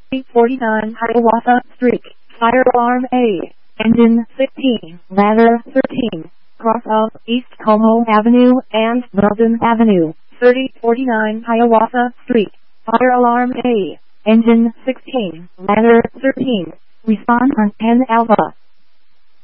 3049 Hiawatha Street, Fire Alarm A, Engine 16, Ladder 13, cross of East Como Avenue and Weldon Avenue, 3049 Hiawatha Street, Fire Alarm A, Engine 16, Ladder 13, respond on 10 Alpha.